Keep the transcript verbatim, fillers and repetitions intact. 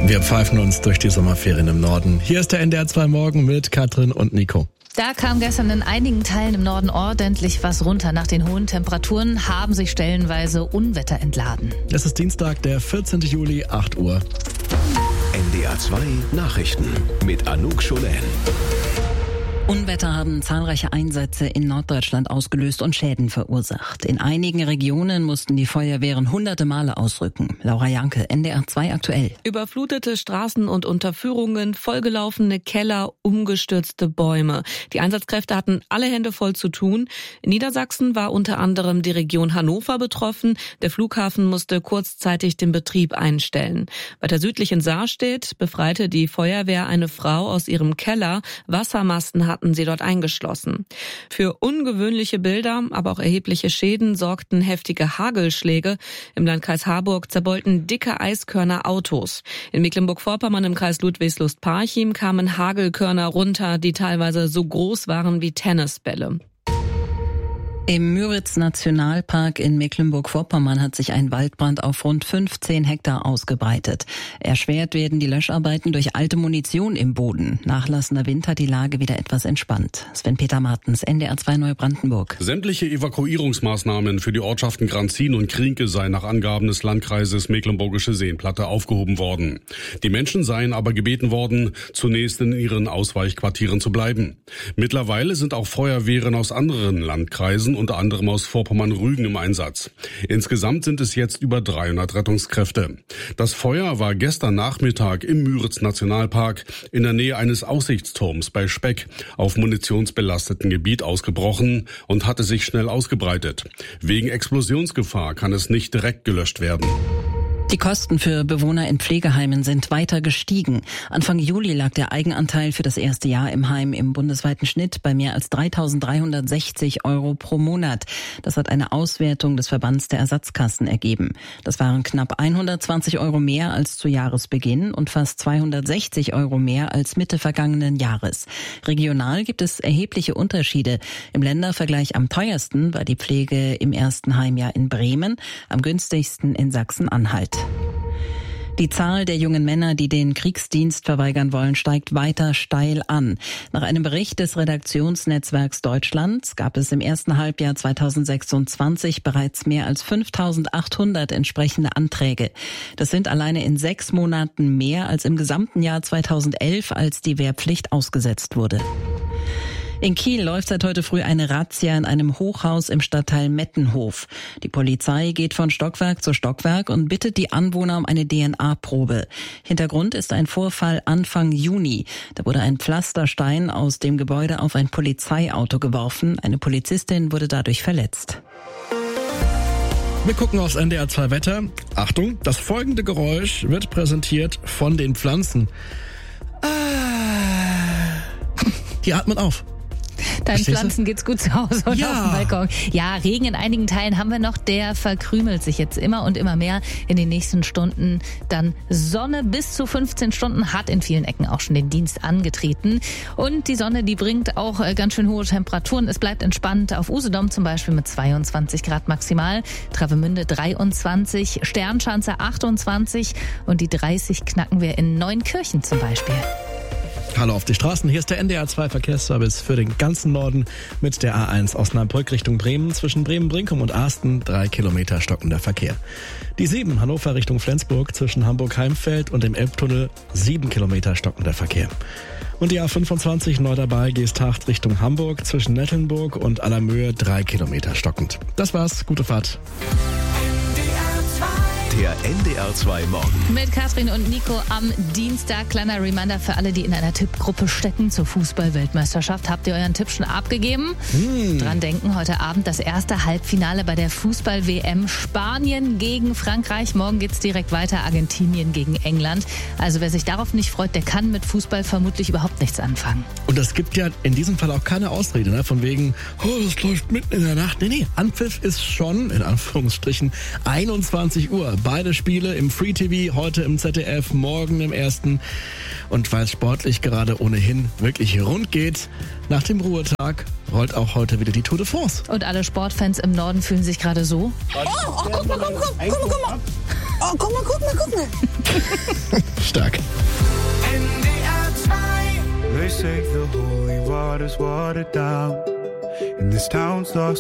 Wir pfeifen uns durch die Sommerferien im Norden. Hier ist der N D R zwei Morgen mit Katrin und Nico. Da kam gestern in einigen Teilen im Norden ordentlich was runter. Nach den hohen Temperaturen haben sich stellenweise Unwetter entladen. Es ist Dienstag, der vierzehnten Juli, acht Uhr. N D R zwei Nachrichten mit Anouk Scholen. Unwetter haben zahlreiche Einsätze in Norddeutschland ausgelöst und Schäden verursacht. In einigen Regionen mussten die Feuerwehren hunderte Male ausrücken. Laura Janke, N D R zwei aktuell. Überflutete Straßen und Unterführungen, vollgelaufene Keller, umgestürzte Bäume. Die Einsatzkräfte hatten alle Hände voll zu tun. In Niedersachsen war unter anderem die Region Hannover betroffen. Der Flughafen musste kurzzeitig den Betrieb einstellen. Weiter südlich in Sarstedt befreite die Feuerwehr eine Frau aus ihrem Keller. Wassermasten hatten sie dort eingeschlossen. Für ungewöhnliche Bilder, aber auch erhebliche Schäden sorgten heftige Hagelschläge. Im Landkreis Harburg zerbeulten dicke Eiskörner Autos. In Mecklenburg-Vorpommern im Kreis Ludwigslust-Parchim kamen Hagelkörner runter, die teilweise so groß waren wie Tennisbälle. Im Müritz-Nationalpark in Mecklenburg-Vorpommern hat sich ein Waldbrand auf rund fünfzehn Hektar ausgebreitet. Erschwert werden die Löscharbeiten durch alte Munition im Boden. Nachlassender Wind hat die Lage wieder etwas entspannt. Sven-Peter Martens, N D R zwei Neubrandenburg. Sämtliche Evakuierungsmaßnahmen für die Ortschaften Granzin und Krienke seien nach Angaben des Landkreises Mecklenburgische Seenplatte aufgehoben worden. Die Menschen seien aber gebeten worden, zunächst in ihren Ausweichquartieren zu bleiben. Mittlerweile sind auch Feuerwehren aus anderen Landkreisen, unter anderem aus Vorpommern-Rügen, im Einsatz. Insgesamt sind es jetzt über dreihundert Rettungskräfte. Das Feuer war gestern Nachmittag im Müritz-Nationalpark in der Nähe eines Aussichtsturms bei Speck auf munitionsbelasteten Gebiet ausgebrochen und hatte sich schnell ausgebreitet. Wegen Explosionsgefahr kann es nicht direkt gelöscht werden. Die Kosten für Bewohner in Pflegeheimen sind weiter gestiegen. Anfang Juli lag der Eigenanteil für das erste Jahr im Heim im bundesweiten Schnitt bei mehr als dreitausenddreihundertsechzig Euro pro Monat. Das hat eine Auswertung des Verbands der Ersatzkassen ergeben. Das waren knapp hundertzwanzig Euro mehr als zu Jahresbeginn und fast zweihundertsechzig Euro mehr als Mitte vergangenen Jahres. Regional gibt es erhebliche Unterschiede. Im Ländervergleich am teuersten war die Pflege im ersten Heimjahr in Bremen, am günstigsten in Sachsen-Anhalt. Die Zahl der jungen Männer, die den Kriegsdienst verweigern wollen, steigt weiter steil an. Nach einem Bericht des Redaktionsnetzwerks Deutschlands gab es im ersten Halbjahr zweitausendsechsundzwanzig bereits mehr als fünftausendachthundert entsprechende Anträge. Das sind alleine in sechs Monaten mehr als im gesamten Jahr zweitausendelf, als die Wehrpflicht ausgesetzt wurde. In Kiel läuft seit heute früh eine Razzia in einem Hochhaus im Stadtteil Mettenhof. Die Polizei geht von Stockwerk zu Stockwerk und bittet die Anwohner um eine D N A-Probe. Hintergrund ist ein Vorfall Anfang Juni. Da wurde ein Pflasterstein aus dem Gebäude auf ein Polizeiauto geworfen. Eine Polizistin wurde dadurch verletzt. Wir gucken aufs N D R zwei Wetter. Achtung, das folgende Geräusch wird präsentiert von den Pflanzen. Die atmen auf. Deinen Verstehst Pflanzen du? geht's gut zu Hause und Ja. auf dem Balkon. Ja, Regen in einigen Teilen haben wir noch. Der verkrümelt sich jetzt immer und immer mehr in den nächsten Stunden. Dann Sonne bis zu fünfzehn Stunden hat in vielen Ecken auch schon den Dienst angetreten. Und die Sonne, die bringt auch ganz schön hohe Temperaturen. Es bleibt entspannt auf Usedom zum Beispiel mit zweiundzwanzig Grad maximal. Travemünde dreiundzwanzig, Sternschanze achtundzwanzig und die dreißig knacken wir in Neunkirchen zum Beispiel. Hallo auf die Straßen, hier ist der N D R zwei Verkehrsservice für den ganzen Norden mit der A eins Osnabrück Richtung Bremen. Zwischen Bremen-Brinkum und Asten drei Kilometer stockender Verkehr. Die sieben Hannover Richtung Flensburg zwischen Hamburg-Heimfeld und dem Elbtunnel sieben Kilometer stockender Verkehr. Und die A fünfundzwanzig Neuderberg-Geesthacht Richtung Hamburg zwischen Nettelnburg und Allermöhe drei Kilometer stockend. Das war's, gute Fahrt. Der N D R zwei Morgen. Mit Katrin und Nico am Dienstag. Kleiner Reminder für alle, die in einer Tippgruppe stecken zur Fußball-Weltmeisterschaft. Habt ihr euren Tipp schon abgegeben? Hm. Dran denken, heute Abend das erste Halbfinale bei der Fußball-W M. Spanien gegen Frankreich. Morgen geht's direkt weiter. Argentinien gegen England. Also wer sich darauf nicht freut, der kann mit Fußball vermutlich überhaupt nichts anfangen. Und es gibt ja in diesem Fall auch keine Ausrede, ne? Von wegen, oh, das läuft mitten in der Nacht. Nee, nee, Anpfiff ist schon, in Anführungsstrichen, einundzwanzig Uhr. Beide Spiele im Free T V, heute im Z D F, morgen im Ersten. Und weil es sportlich gerade ohnehin wirklich rund geht, nach dem Ruhetag rollt auch heute wieder die Tour de France. Und alle Sportfans im Norden fühlen sich gerade so. Oh, oh, guck mal, guck mal, guck mal, guck mal. Oh, guck mal, guck mal, guck mal. Stark. They say the holy water's watered down, and this town's lost